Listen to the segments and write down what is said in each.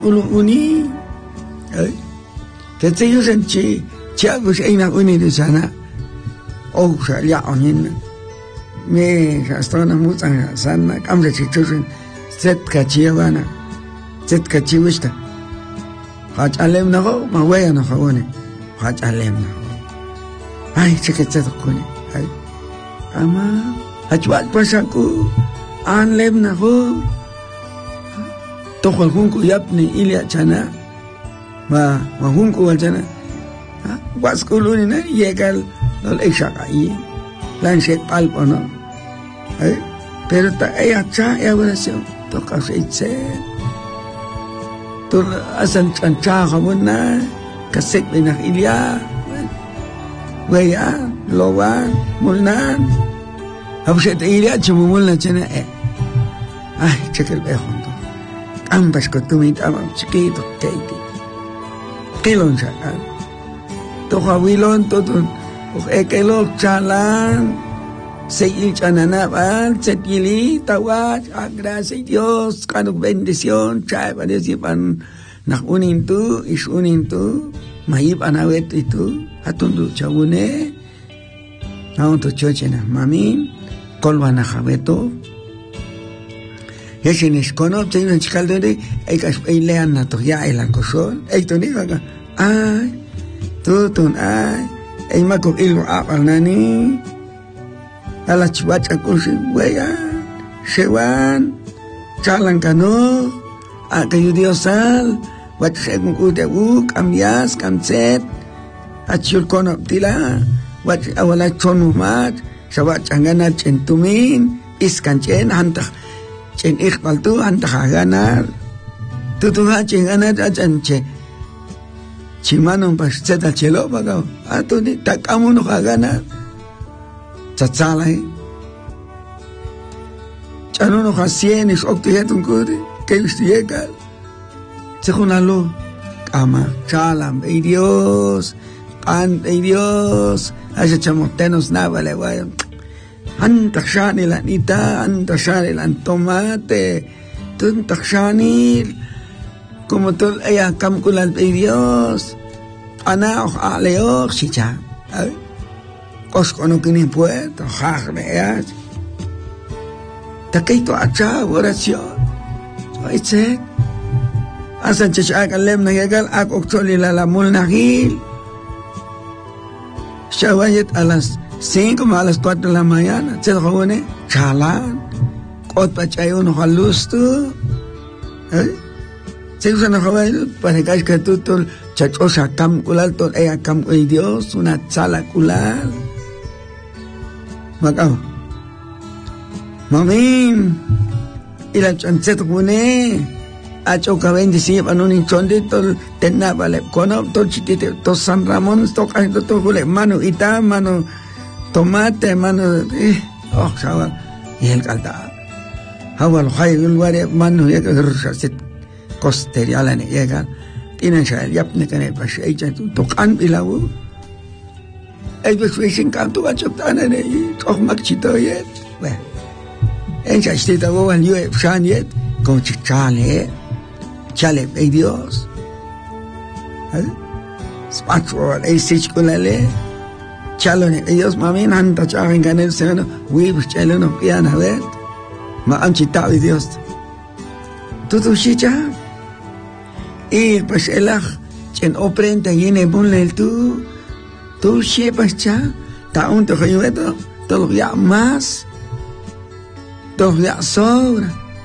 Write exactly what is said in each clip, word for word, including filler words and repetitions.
ulu uni ay tetseyo sanchi chiago ina uni de sana oh sa ya onin me rastona mutan sana kamre chichun set kachiwana set kachiwista haj alem na ho ma waya na khone haj alem na ay chiketsa kone ay ama hajwat pasaku anlem na ho tokol hunku yapni ilya chana ma ma hunku wal chana was kuluni na yegal dol ishaka yi lan shek palpo no ay pero ta ay acha ya wala to kasi itse to asan chancha hamuna kasek binak ilya waya lowan mulnan habshet ilya chumulna chana eh ay chekel behon ambas ko tumit amam chiquito keiti kilon sa to hawilon to to ekelok chalan seil chanana bal setili tawat gracias Dios kanuk bendición chay parece pan nak unin tu is unin tu mahib anawet itu atundu chawune naon to chochena mamin kolwana jabeto Yeshin is kono tsayin chikaldore ay kas ay lean na to ya ay lang koson ay to ni baga ay tutun ay ay makok ilo apal nani ala chiwach akusin weya shewan chalang kano akayu diosal wat según kude u kamyas kamset achul kono tila wat awala chonu mat shawat angana chentumin iskanchen hanta chen ikhbal tu anta ganar tu tu ha chen ganar achanche chimanon pas cheta chelo baga atu ni takamuno ganar tsatsala chanono hasien is oktihetun kuri que ustiega chejunalo ama chalam ey Dios an ey Dios aya chamotenos navale guayo anta shani la nita anta shani la tomate tunta shani como todo ella camcula de Dios ana aleo chicha os cono que ni puedo jarme takeito acha oración oitse asan chicha kalem na yagal ak oktoli la la mulnagil shawayet alas cinco a las cuatro de la mañana, se lo pone chalan, cot pachayo no halusto, ¿eh? Se usa no haber para que que tú todo chachosa cam culal todo ella cam con Dios una chala culal, macao, mamin, y la chance te pone a choca bendecir para un inchonde todo tenna vale, cono todo chitite todo San Ramón toca todo cule mano ita mano tomate mano eh oh sawa yel kalta hawal khayul ware mano ye rusasit kosteriala ne yega tienen sha yapne kane pas ay to kan bilawu ay bes wishing kan to achoptana ne toch makchito yet we en sha stita wo an yu shan yet con chichale chale ay Dios eh spatro ay sichkulale chalone ellos mamin anta chaven ganel seno wib chalono piana vet ma anchita de Dios todo chicha y pues elach chen oprenta yene bunle tu tu shepas cha ta un to khayueto todo ya más todo ya sobra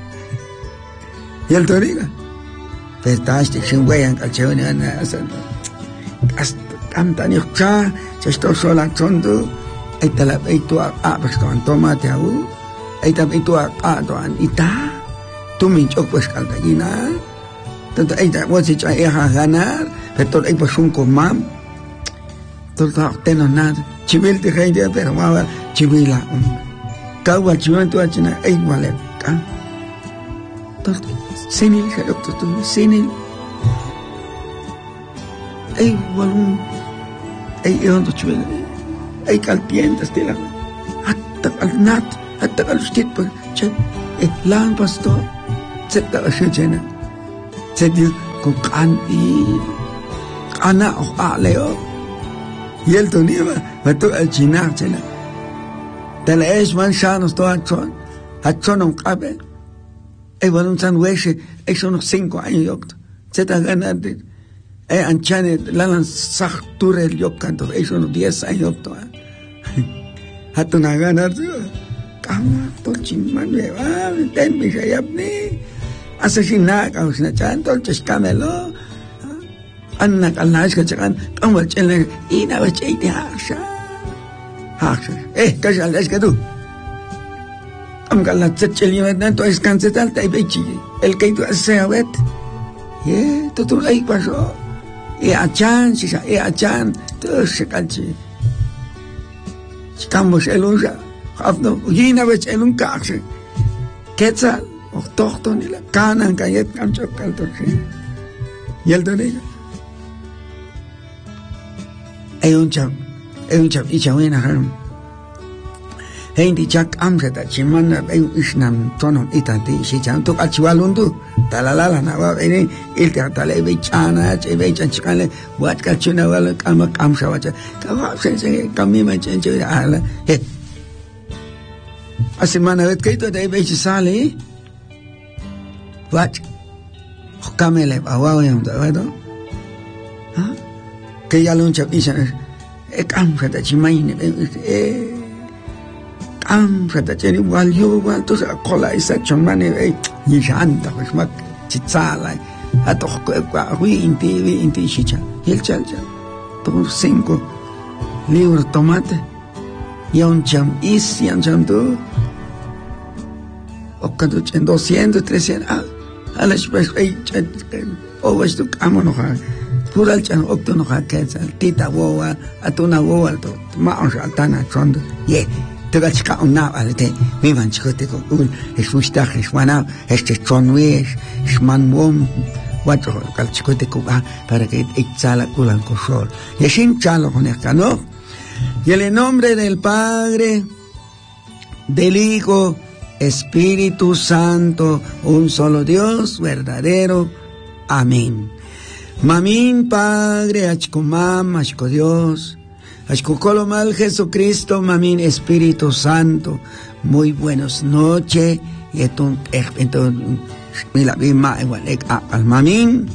y el toriga pestaste chingüeyan calchone ana hasta tanta nicha esto sola chondo esta la esto a pues con tomate au esta esto a to an ita tu min chok pues caldallina tanto esta vos si cha a ganar pero hay pues un comam todo tenno nada chibil te hay de pero va chibila kawa chiwan tu achina ay vale ka todo senil que doctor tu senil ay walun ay yon to chwel ay kalpientas tela hatta kalnat hatta kalustit pa che eh lan pastor se ta shena se con can y ana o aleo y el toniva va todo el chinar chena de la es manchanos todo achon achon un cabe e bueno un sandwich es unos cinco años yo se ta ganando e anchane la lan sachture el yo canto es unos diez años to hat una ganar kama to chimman me va ten mi yapni asesina ka usna chan to chkamelo anna kalnash ka chan kamal chele ina wa chiti haksha haksha eh kajal es que tú am kalna cheli na to es cancetal tai bechi el que tú se avet ye to tu lai pasó e achan si e achan to se kanchi Stamos elunja hafno ujina wech elun kaxe quetzal autóctono la canan kayet kamcho kaltoche y el donella hay un chap hay un chap y chawena harum hay di chak amseta chimana hay un ishnam tono itati si chan to achiwalundu talalala na wa ene il tatale bechana che bechan chikale wat kachuna wala kalma kamsha wacha ka wa se se kamima chenche ala he a semana vet kaito de bechi sale wat kamele awa yam da wado ha que ya luncha pisa e kamsha ta chimaine e am fata cheni wal yo wal to sa kola isa chomane e ni janta pues mak chitsala ato kwa hui inti inti chicha el chalcha to cinco libros tomate y un cham is y un cham to o cuando en doscientos trescientos a las pues o vas tu amono ha pura chan octo no ha que tita wowa atuna wowa to ma on saltana chondo ye Tega chica una alete mi van chicote con un es fusta es wana este chonwe es manwom wato cal chicote cuba para que exhala culan cosol y sin chalo con el cano y en el nombre del Padre del Hijo Espíritu Santo un solo Dios verdadero amén mamín Padre achcomam achco Dios Ashkukolo mal Jesucristo, mamín Espíritu Santo, muy buenas noches, y esto, entonces, mira, bima, igual, al mamín,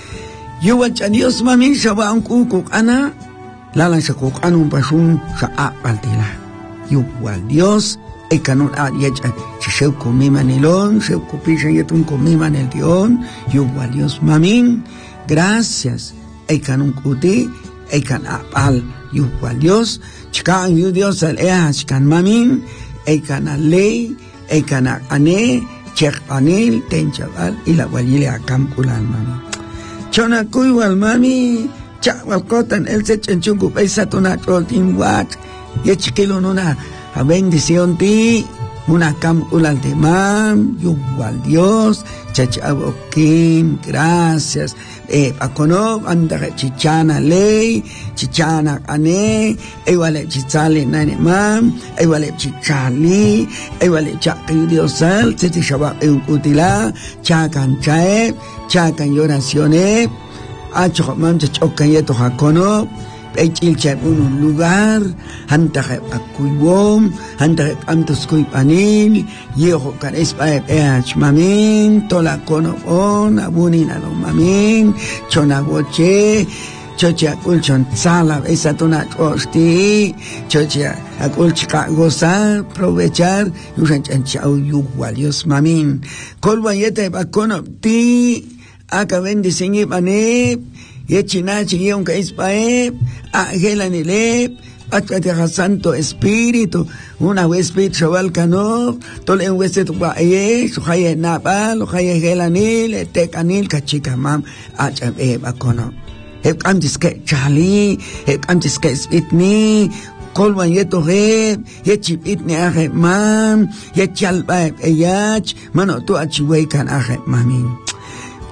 yo voy a Dios, mamín, shaba un kukuk ana, lala shakuk anun pasun, sha'a altila, yo voy a Dios, e canon a yecha, sheu comima nelon, sheu copisha yetun comima nel dion, yo voy a Dios, mamín, gracias, e canon cuti, e can apal, Yuhual Dios, chikan yu Dios al ea chikan mamin, eikan al ley, eikan al ane, chek anil, ten chaval, y la guayile a campulan mami. Chona kuywal mami, chawal kotan, el se chenchungu, pesa tona trotin wat, y chiquilo nuna, a bendición ti, una campulan de mam, Yuhual Dios, chachabokin, gracias. Eh, akono anda chichana ley chichana ane ewale chichale nane mam ewale chichali ewale chaqi diosal se shaba un utila chakan chae chakan oraciones acho mam chokan yeto hakono echil chay un lugar hanta akuibom hanta amtos kuipanil yeho kan espae ech mamin tola kono on abunin alo mamin chona boche choche akul chon sala esa tona osti choche akul chika gozar aprovechar yusan chau yuwal Dios mamin kolwa yete bakono ti aka bendisingi bane Yechinachi yon ka ispae, Ángela nilep, Atkateja Santo Espíritu, una vez Espíritu Chaval Cano, Tole un hueset guaye, Suhaye Napal, Suhaye Gelanil, Tecanil, Kachikamam, Achabe Bacono. Hep Amtiske Chali, Hep Amtiske Spitni, Kolwan yeto hep, Yechip Itni Aje Mam, Yechalba Eyach, Mano tu Achiwe kan Aje Mamin.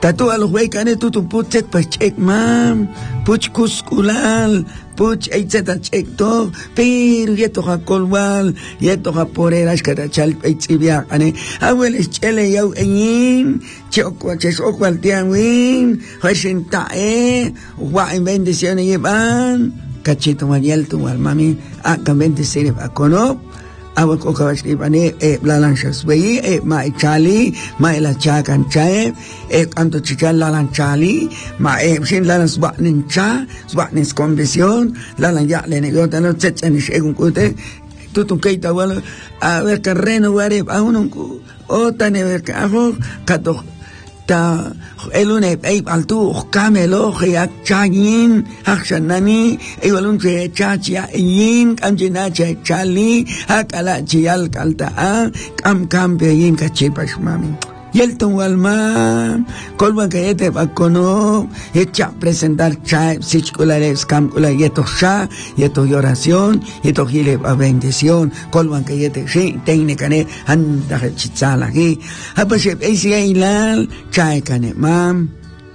Tatu a los huecane tu tu puchet pues chek mam, puch cusculal, puch eitzeta chek to, pero yeto ha colwal, yeto ha poreras cada chal eitzibia ane, abueles chele yau enin, chokwa chesokwa tian win, hoishin tae, wa en bendición yeban, cachito mariel tu al mami, a kan bendecir a conop. Awal ko kawas ibane e lalang shaswei e mai chali mai la chakan chae e kanto chichal lalang chali ma e sin lalang swanin cha swanin condición lalang ya le nego tano tsetsen shegun kute tutun keita wala a ver que renovar a uno o tane ver que ajo kato ta elune ei altu kamelo ya chayin akshanani e walun che chacha yin kamjina che chali akala chial kalta a kam kam pe yin kachipash mami yelton walma kolban kayete bakono echa presentar cha sichkulares kam kula yeto sha yeto oración yeto gile a bendición kolban kayete shi técnica ne anda chitsala gi apase ese ilal cha kane mam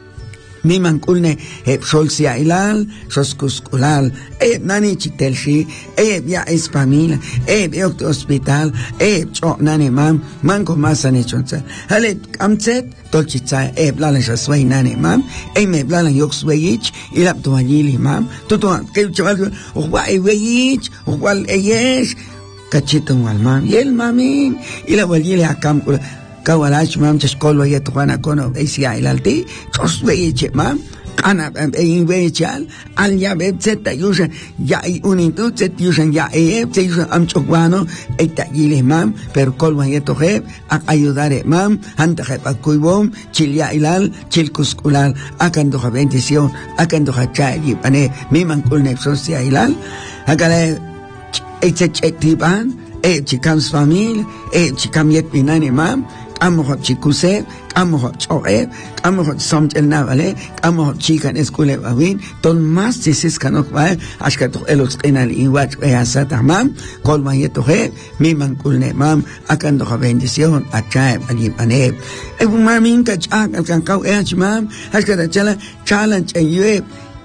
mi mankulne e solsia ilal soskuskulal e nani chitelshi e ya es familia e e hospital e cho nani mam manko masane chonsa hale amtset tolchitsa e blalan shaswai nani mam e me blalan yoksweich ilap to anili mam toto ke chaval o wa e weich o wal eyesh kachito wal mam yel mami ila walile akam kula kawalach mam cheskolo yeto kana kono esia ilalti toswe che mam ana e wechal al ya betseta yusa ya unintu set yusa ya e se yusa am chokwano eta gile mam per kolwa yeto he a ayudare mam anta he pakuibom chilia ilal chilkuskulal akan do bendición akan do chayi pane mi man kulne socia ilal agale etche chektiban e chikams famil e chikam yet binane mam amohot chikuse amohot choe amohot somtel navale amohot chikan eskule bawin ton mas sisis kanok ba ashkato elos enal iwach e asata mam kolma yeto he mi mankulne mam akan do bendición achae ali pane e mamin ka chak kan kau e mam ashkata chala challenge e yue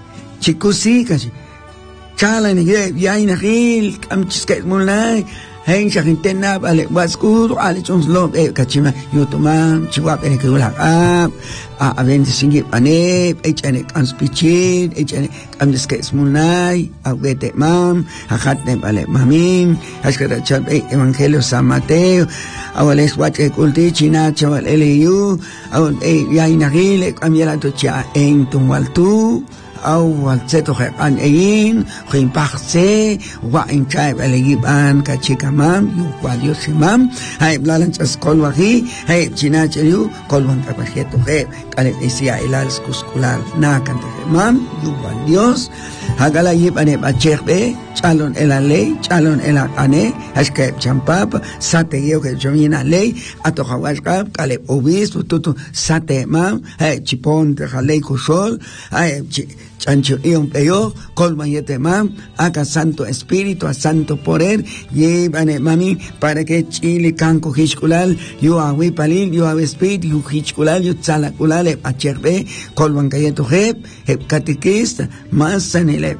chikusi kasi challenge ye yaina hil am chisket mulai Hein shakintena vale waskur ale chonslo e kachima yutuma chiwa pene que la a a vende singi pane echane kanspichit echane amdeske smunai a vete mam a hatne vale mamin ashkata chal evangelio San Mateo awales wache kulti china chaval eliu aw e ya inagile kamyala to cha en tumwaltu au al zeto an ein khin paxe wa in chai baliban ka chikamam yu kwadio simam hay blalan chas kolwahi hay china chayu kolwan ka pajeto he kale isia ilal skuskular na kan mam yu dios hagala yibane bachebe chalon ela ley chalon ela ane haske champap sate yo que jomina ley ato hawashka kale obispo tutu sate mam hay chipon de halei kusol hay chancho ion peyo colma yete mam aka santo espíritu a santo poder llevane mami para que chile canco hishkulal yo awi palil yo awi espíritu yo hishkulal yo tsala kulale acherbe colman kayeto heb heb catequista más sanele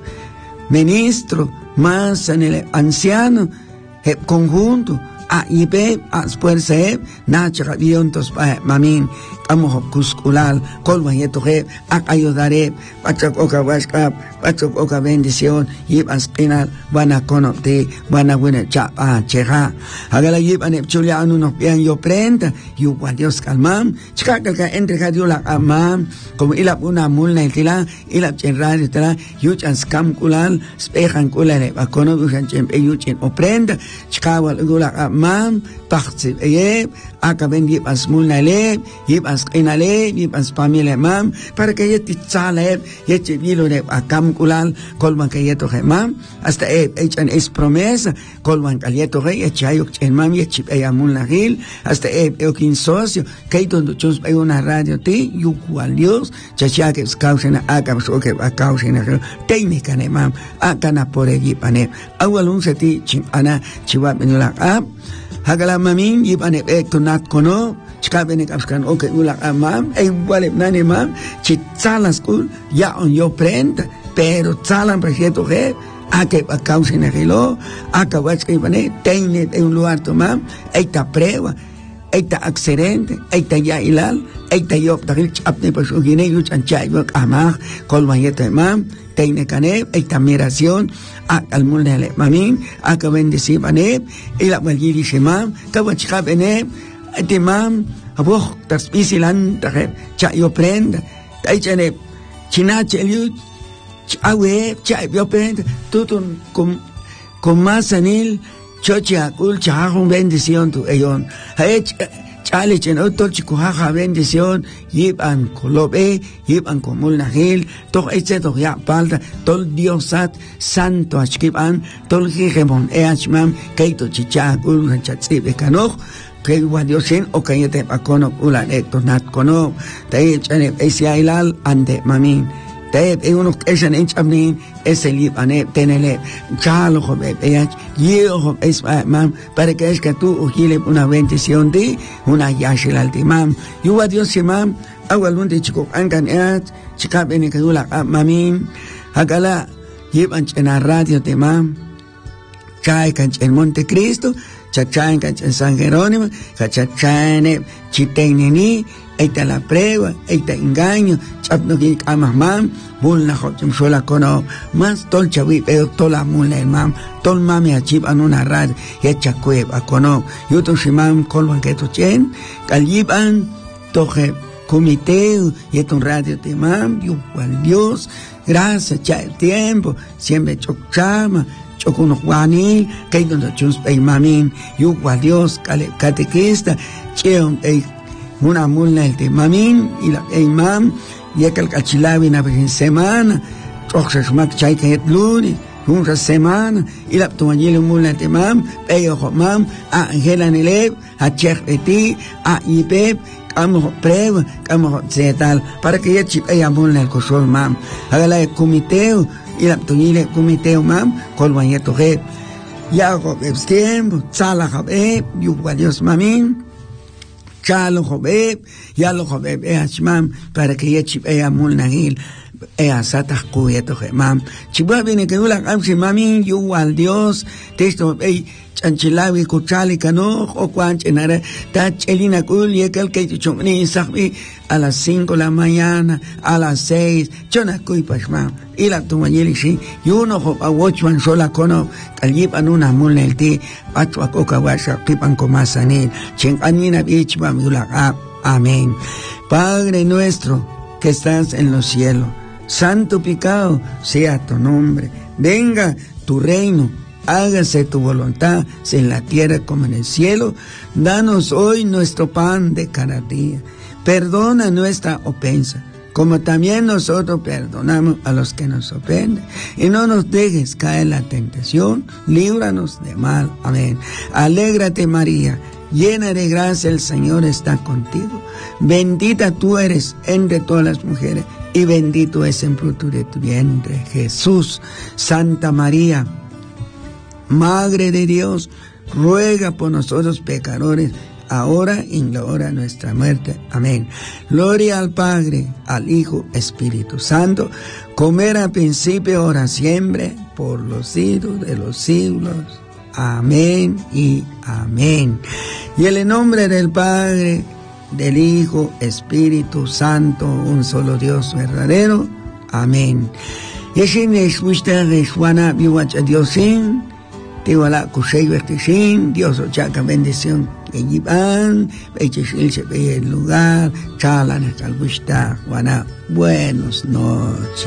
ministro más sanele anciano heb conjunto a ibe a fuerza heb nacha biontos pa mamin amo kuskulal colman yeto heb a ayudare pachak oka washka pachak oka bendición yib aspinal bana konopte bana buena cha a cheja agala yib anep chulia anu no pian yo prenda yu wa Dios calmam chika ka entre ka dio la amam como ilap una mulna tila ilap chenrar tila yu chan scam kulal spejan kulale ba kono dusan chem yu chen oprenda chika wal gula amam pachtse e aka bendi as mulna le yib as inale yib as familia mam para que yeti tsale yeti vilo de akam kulal kolman que yeto mam hasta e echan es promesa kolman kalieto rey echayok chen mam yechi e amulna gil hasta e okin socio que donde chus hay una radio ti yu cual Dios chacha que causen aka so que causen técnica ne mam aka na por allí pane awalun seti chin ana chiwa benula a hagala mamin yipan ek to nat kono chkabenek afkan okay ulak amam ay wale nani mam chitsalas kul ya on yo prenda pero tsalan proyecto que a que a causa en el a que vas que van tener un lugar tomam esta prueba esta accidente esta ya ilal esta yo takil chapne pues ugine yo chanchay yo amar colmayeta mam teine cane esta miración al mundo mamin a que bendecir bane y la valgiri shemam que va chika bene este mam abo tasbisilan tahe cha yo prenda tai chene china chelu awe cha yo prenda tutun con con más anil chocha kul cha con bendición tu ellos hay chale chen otro chico haja bendición yiban colobe yiban comul nahil todo este todo ya palta todo diosat santo achkiban todo hijemon eachmam keito chicha kul chatsib kanoj que igual Dios sin o que te pacono ulan eto nat kono te chane ese ilal ande mamin te e uno que se enchapnin ese libane tenele chalo jobe ella yo es mam para que es que tú ugile una bendición de una yashil al timam igual Dios sin mam awal munde chico angan et chica bene que ula mamin hagala yiban en la radio de mam chai kan en Monte Cristo chachain en San Jerónimo, chachain chitenini, esta la prueba, esta engaño, chapno que amamam, bulna hochum sola cono, más tol chavi, pero tola mula el mam, tol mami achip an una rad, y echa cueva cono, yuto shimam colvan que tu chen, caliban, toje comiteo, y esto un radio te mam, igual Dios, gracias, cha el tiempo, siempre chochama, chocuno juanil que donde chus pe mamin yu gua Dios cale catequista cheon e una mulna el de mamin y la imam y el cachilavi na en semana choxes mak chay que lunes una semana y la tomañile mulna de mam peyo mam a angela nelev a chech eti a ipep amo prueba amo zetal para que ya chip ella mulna el cosol mam hágala el comiteo y la tuñile comité mam colbañeto he ya go tiempo sala habe yu Dios mamin chalo jobe ya lo jobe mam para que ya chip ella mulnagil ella sata cuyeto he mam chibua viene que ula amsi mamin yu al Dios texto ei chanchilawi kuchali kano o cuanchenara ta chelina kul y aquel que chumni sabi a las cinco de la mañana a las seis chona kuy pashma y la tumañeli si y uno a wochman sola kono kalyipan una mulna el ti atwa koka washa pipan komasanil chen anina bichba miula amén. Padre nuestro que estás en los cielos, santo picado sea tu nombre, venga tu reino, hágase tu voluntad, en la tierra como en el cielo. Danos hoy nuestro pan de cada día. Perdona nuestra ofensa, como también nosotros perdonamos a los que nos ofenden. Y no nos dejes caer en la tentación, líbranos de mal. Amén. Alégrate María, llena de gracia, el Señor está contigo. Bendita tú eres entre todas las mujeres, y bendito es el fruto de tu vientre, Jesús. Santa María, Madre de Dios, ruega por nosotros pecadores, ahora y en la hora de nuestra muerte. Amén. Gloria al Padre, al Hijo, Espíritu Santo, como era al principio, ahora siempre, por los siglos de los siglos. Amén y amén. Y en el nombre del Padre, del Hijo, Espíritu Santo, un solo Dios verdadero. Amén. Yeshin escucha de Juana Biwach Diosin. Tiwala kushay vertishin, Dios ochaca bendición que llevan, vechishil se ve el lugar, chalan hasta el busta, Juana, buenas noches.